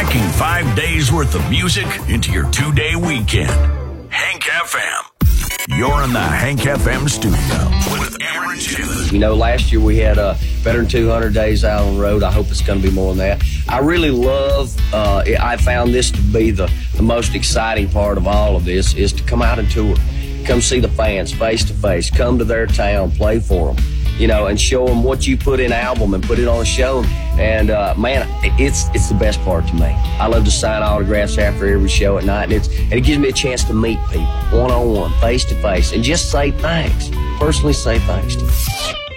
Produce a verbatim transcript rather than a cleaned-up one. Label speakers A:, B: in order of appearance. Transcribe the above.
A: packing five days worth of music into your two-day weekend. Hank F M. You're in the Hank F M studio with Aaron Taylor.
B: You know, last year we had uh, better than two hundred days out on the road. I hope it's going to be more than that. I really love, uh, I found this to be the, the most exciting part of all of this, is to come out and tour. Come see the fans face to face. Come to their town, play for them. You know, and show them what you put in an album and put it on a show. And, uh, man, it's it's the best part to me. I love to sign autographs after every show at night, and, it's, and it gives me a chance to meet people one-on-one, face-to-face, and just say thanks. Personally say thanks to them.